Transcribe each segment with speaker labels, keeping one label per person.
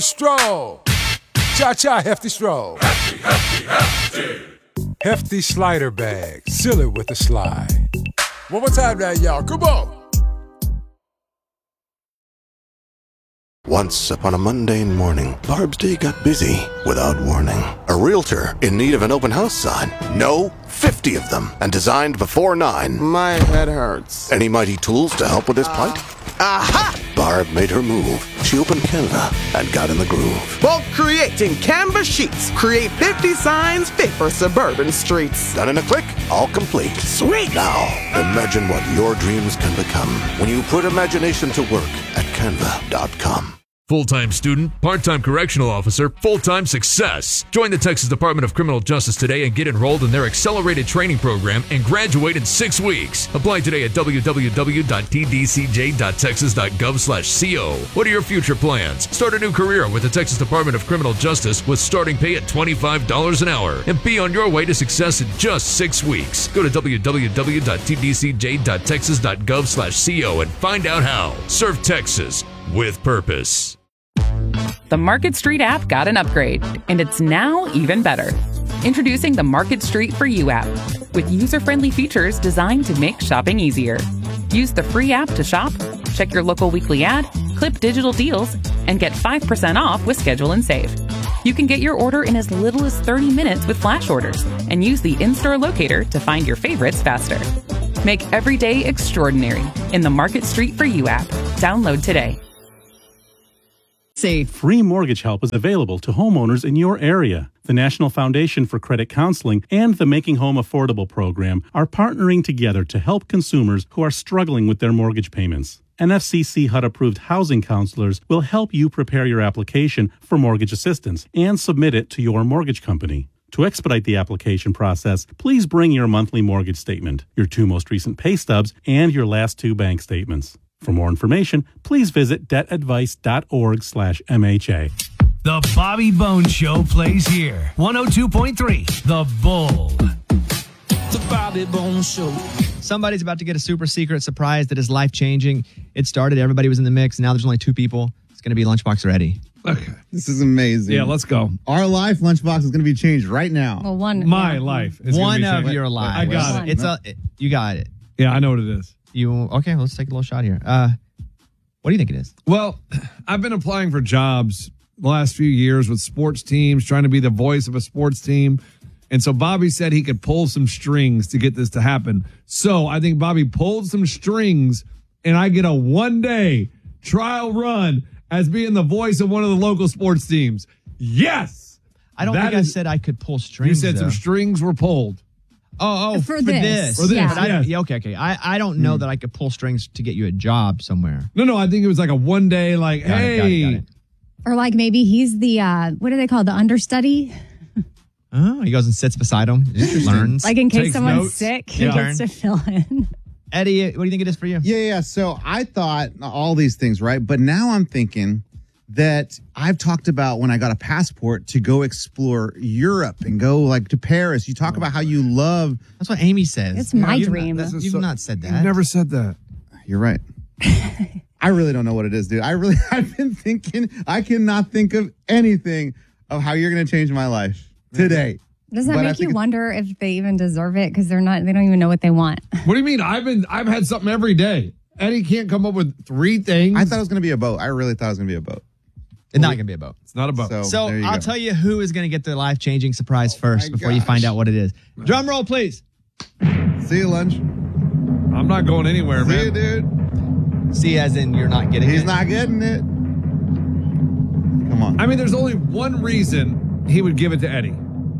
Speaker 1: Stroll. Cha-cha hefty stroll.
Speaker 2: Hefty, hefty, hefty.
Speaker 1: Hefty slider bag. Seal it with a slide. One more time now, y'all. Come on.
Speaker 3: Once upon a mundane morning, Barb's day got busy without warning. A realtor in need of an open house sign. No, 50 of them, and designed before 9.
Speaker 4: My head hurts.
Speaker 3: Any mighty tools to help with his plight? Aha! Barb made her move. She opened Canva and got in the groove.
Speaker 4: Bulk creating Canva sheets. Create 50 signs fit for suburban streets.
Speaker 3: Done in a click, all complete.
Speaker 4: Sweet!
Speaker 3: Now, imagine what your dreams can become when you put imagination to work at canva.com.
Speaker 5: Full-time student, part-time correctional officer, full-time success. Join the Texas Department of Criminal Justice today and get enrolled in their accelerated training program and graduate in 6 weeks. Apply today at www.tdcj.texas.gov/co. What are your future plans? Start a new career with the Texas Department of Criminal Justice with starting pay at $25 an hour and be on your way to success in just 6 weeks. Go to www.tdcj.texas.gov/co and find out how. Serve Texas with purpose.
Speaker 6: The Market Street app got an upgrade, and it's now even better. Introducing the Market Street For You app, with user-friendly features designed to make shopping easier. Use the free app to shop, check your local weekly ad, clip digital deals, and get 5% off with Schedule and Save. You can get your order in as little as 30 minutes with flash orders, and use the in-store locator to find your favorites faster. Make every day extraordinary in the Market Street For You app. Download today.
Speaker 7: Free mortgage help is available to homeowners in your area. The National Foundation for Credit Counseling and the Making Home Affordable program are partnering together to help consumers who are struggling with their mortgage payments. NFCC HUD-approved housing counselors will help you prepare your application for mortgage assistance and submit it to your mortgage company. To expedite the application process, please bring your monthly mortgage statement, your 2 most recent pay stubs, and your last 2 bank statements. For more information, please visit debtadvice.org/MHA.
Speaker 8: The Bobby Bones Show plays here. 102.3, The Bull.
Speaker 9: The Bobby Bones Show. Somebody's about to get a super secret surprise that is life-changing. It started, everybody was in the mix. Now there's only 2 people. It's going to be Lunchbox Ready.
Speaker 10: Okay.
Speaker 11: This is amazing.
Speaker 10: Yeah, let's go.
Speaker 11: Our life, Lunchbox, is going to be changed right now.
Speaker 12: Well,
Speaker 10: My life. Is
Speaker 9: One
Speaker 10: gonna be
Speaker 9: of
Speaker 10: changed.
Speaker 9: your lives.
Speaker 10: I got it.
Speaker 9: You got it.
Speaker 10: Yeah, I know what it is.
Speaker 9: Okay, let's take a little shot here. What do you think it is?
Speaker 10: Well, I've been applying for jobs the last few years with sports teams, trying to be the voice of a sports team. And so Bobby said he could pull some strings to get this to happen. So I think Bobby pulled some strings, and I get a 1-day trial run as being the voice of one of the local sports teams. Yes!
Speaker 9: I don't think I said I could pull strings.
Speaker 10: You said some strings were pulled.
Speaker 12: For this.
Speaker 9: Yeah.
Speaker 10: Yes.
Speaker 9: Okay. I don't know that I could pull strings to get you a job somewhere.
Speaker 10: No, I think it was like a 1-day, like,
Speaker 9: Got it.
Speaker 12: Or like maybe he's the, what do they call it, the understudy?
Speaker 9: Oh, he goes and sits beside him, learns.
Speaker 12: Like in case
Speaker 10: Takes
Speaker 12: someone's
Speaker 10: notes.
Speaker 12: sick, he gets to fill in.
Speaker 9: Eddie, what do you think it is for you?
Speaker 11: Yeah. So I thought all these things, right? But now I'm thinking that I've talked about when I got a passport to go explore Europe and go like to Paris. You talk about how you love.
Speaker 9: That's what Amy says.
Speaker 12: It's my dream.
Speaker 9: You've not said that.
Speaker 10: You've never said that.
Speaker 11: You're right. I really don't know what it is, dude. I've been thinking, I cannot think of anything of how you're going to change my life today.
Speaker 12: Does that make you wonder if they even deserve it? Because they don't even know what they want.
Speaker 10: What do you mean? I've had something every day. Eddie can't come up with 3 things.
Speaker 11: I thought it was going to be a boat. I really thought it was going to be a boat.
Speaker 9: It's not going to be a boat.
Speaker 10: It's not a boat.
Speaker 9: So I'll tell you who is going to get the life-changing surprise first before you find out what it is. Drum roll, please.
Speaker 11: See you, Lunch.
Speaker 10: I'm not going anywhere, man.
Speaker 11: See you, dude.
Speaker 9: See, as in you're not getting it.
Speaker 11: He's not getting it. Come on.
Speaker 10: I mean, there's only one reason he would give it to Eddie.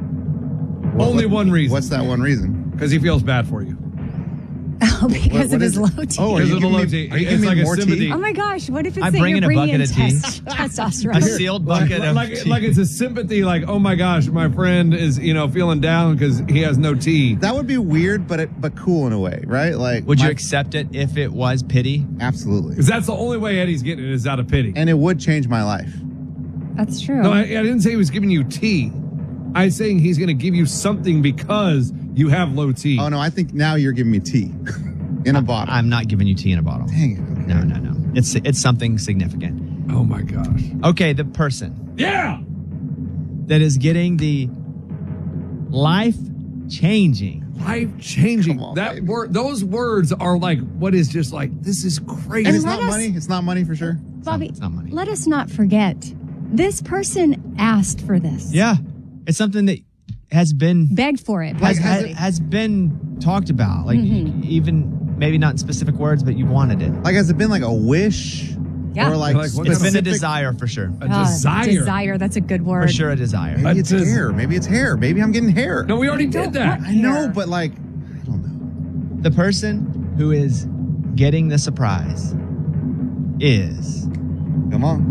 Speaker 10: Only one reason.
Speaker 11: What's that one reason?
Speaker 10: Because he feels bad for you.
Speaker 12: Oh, because of his low T.
Speaker 11: Oh,
Speaker 10: because of the low T. It's like a sympathy.
Speaker 12: Oh my gosh, what if it's
Speaker 9: I'm
Speaker 12: that
Speaker 9: bringing
Speaker 12: you're
Speaker 9: a
Speaker 12: bringing in
Speaker 9: bucket of tea.
Speaker 12: testosterone?
Speaker 9: A sealed bucket of tea.
Speaker 10: Like it's a sympathy, like, oh my gosh, my friend is, feeling down because he has no tea.
Speaker 11: That would be weird, but cool in a way, right? Like,
Speaker 9: would you accept it if it was pity?
Speaker 11: Absolutely.
Speaker 10: Because that's the only way Eddie's getting it is out of pity.
Speaker 11: And it would change my life.
Speaker 12: That's true.
Speaker 10: No, I didn't say he was giving you tea. I was saying he's going to give you something because you have low T.
Speaker 11: Oh, no, I think now you're giving me tea in a bottle.
Speaker 9: I'm not giving you tea in a bottle.
Speaker 11: Dang it. Okay.
Speaker 9: No. It's something significant.
Speaker 10: Oh my gosh.
Speaker 9: Okay, the person
Speaker 10: Yeah.
Speaker 9: that is getting the life-changing.
Speaker 10: Life-changing.
Speaker 11: Come on,
Speaker 10: That
Speaker 11: baby.
Speaker 10: word, those words are like what is just like this is crazy.
Speaker 11: And it's
Speaker 12: let
Speaker 11: not
Speaker 12: us-
Speaker 11: money. It's not money for sure.
Speaker 12: Bobby,
Speaker 9: It's not money.
Speaker 12: let us not forget, this person asked for this.
Speaker 9: Yeah, it's something that has been
Speaker 12: Begged for it.
Speaker 11: Like,
Speaker 9: has been talked about. Like even maybe not in specific words, but you wanted it.
Speaker 11: Like, has it been like a wish?
Speaker 12: Yeah.
Speaker 11: Or like,
Speaker 10: Like, what-
Speaker 9: It's been a
Speaker 11: specific-
Speaker 9: desire for sure.
Speaker 10: A desire.
Speaker 12: Desire, that's a good word.
Speaker 9: For sure, a desire.
Speaker 11: Maybe it's
Speaker 10: A des-
Speaker 11: hair. Maybe it's hair. Maybe I'm getting hair.
Speaker 10: No, we already did that.
Speaker 11: I know, but like, I don't know.
Speaker 9: The person who is getting the surprise is
Speaker 11: Come on.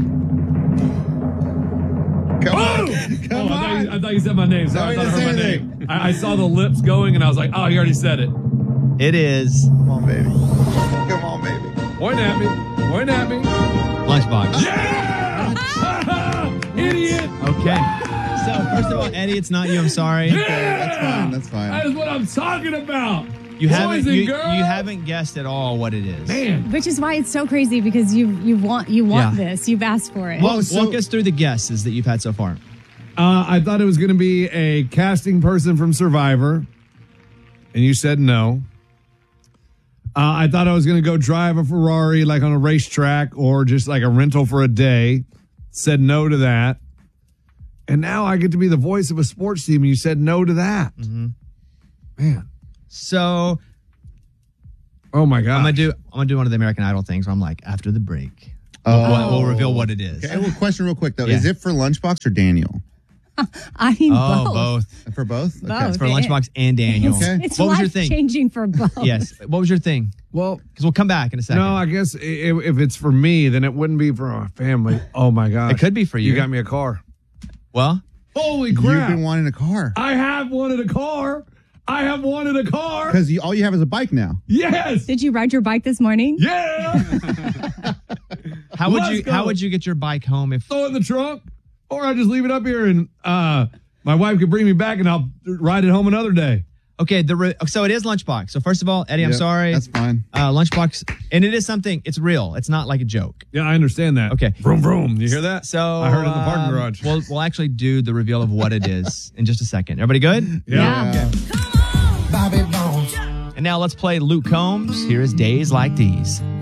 Speaker 11: Come on. Come
Speaker 10: Oh,
Speaker 11: on.
Speaker 10: I thought you said my name. Sorry, I
Speaker 11: No,
Speaker 10: thought I
Speaker 11: you
Speaker 10: heard my
Speaker 11: didn't say
Speaker 10: name. I saw the lips going, and I was like, "Oh, you already said it."
Speaker 9: it is
Speaker 11: Come on, baby. Come on, baby.
Speaker 10: Point at me. Point at me.
Speaker 9: Lunchbox.
Speaker 10: Yeah! Idiot.
Speaker 9: Okay. So first of all, Eddie, it's not you. I'm sorry.
Speaker 10: Yeah!
Speaker 11: That's fine. That's fine.
Speaker 10: That is what I'm talking about.
Speaker 9: You haven't
Speaker 10: Boys and
Speaker 9: you
Speaker 10: girls.
Speaker 9: haven't guessed at all what it is.
Speaker 10: Man.
Speaker 12: Which is why it's so crazy because you want
Speaker 9: Yeah.
Speaker 12: this. You've asked for it.
Speaker 9: Walk,
Speaker 11: so-
Speaker 9: walk us through the guesses that you've had so far.
Speaker 10: I thought it was going to be a casting person from Survivor, and you said no. I thought I was going to go drive a Ferrari like on a racetrack or just like a rental for a day. Said no to that. And now I get to be the voice of a sports team, and you said no to that. Man.
Speaker 9: So
Speaker 10: Oh my God.
Speaker 9: I'm gonna do one of the American Idol things where I'm like, after the break,
Speaker 11: Oh.
Speaker 9: we'll reveal what it is.
Speaker 11: Okay, well, question real quick though.
Speaker 9: Yeah.
Speaker 11: Is it for Lunchbox or Daniel?
Speaker 12: I mean,
Speaker 9: Oh,
Speaker 12: both.
Speaker 9: both.
Speaker 11: For both?
Speaker 12: Both.
Speaker 9: It's for Lunchbox and Daniel.
Speaker 11: Okay.
Speaker 12: It's
Speaker 9: What was your
Speaker 12: life
Speaker 9: thing?
Speaker 12: changing for both.
Speaker 9: Yes. What was your thing?
Speaker 10: Well,
Speaker 9: Because we'll come back in a second.
Speaker 10: no, I guess if it's for me, then it wouldn't be for our family. Oh my God.
Speaker 9: It could be for you.
Speaker 10: You got me a car.
Speaker 9: Well,
Speaker 10: Holy
Speaker 11: You've
Speaker 10: crap.
Speaker 11: been wanting a car.
Speaker 10: I have wanted a car. I have wanted a car.
Speaker 11: Because all you have is a bike now.
Speaker 10: Yes.
Speaker 12: Did you ride your bike this morning?
Speaker 10: Yeah.
Speaker 9: how would
Speaker 10: Let's
Speaker 9: you
Speaker 10: go.
Speaker 9: how would you get your bike home if
Speaker 10: Throw it in the trunk, or I just leave it up here and my wife could bring me back and I'll ride it home another day.
Speaker 9: Okay, so it is Lunchbox. So first of all, Eddie, I'm
Speaker 11: Yep,
Speaker 9: sorry.
Speaker 11: That's fine.
Speaker 9: Lunchbox, and it is something. It's real. It's not like a joke.
Speaker 10: Yeah, I understand that.
Speaker 9: Okay.
Speaker 10: Vroom vroom. You hear that?
Speaker 9: So
Speaker 10: I heard it in the parking garage.
Speaker 9: We'll actually do the reveal of what it is in just a second. Everybody good?
Speaker 12: Yeah.
Speaker 9: And now let's play Luke Combs. Here is Days Like These.